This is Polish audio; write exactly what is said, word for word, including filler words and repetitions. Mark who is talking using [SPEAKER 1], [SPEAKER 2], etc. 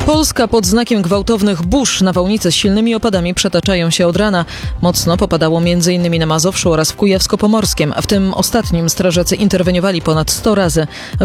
[SPEAKER 1] Polska pod znakiem gwałtownych burz. Nawałnice z silnymi opadami przetaczają się od rana. Mocno popadało między innymi na Mazowszu oraz w Kujawsko-Pomorskiem. W tym ostatnim strażacy interweniowali ponad sto razy.